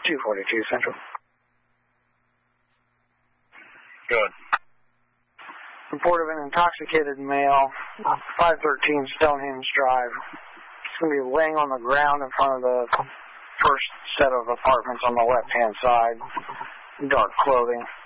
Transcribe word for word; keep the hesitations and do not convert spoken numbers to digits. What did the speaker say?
two forty-two Central. Good. Report of an intoxicated male, five thirteen Stonehenge Drive. He's going to be laying on the ground in front of the first set of apartments on the left-hand side. Dark clothing.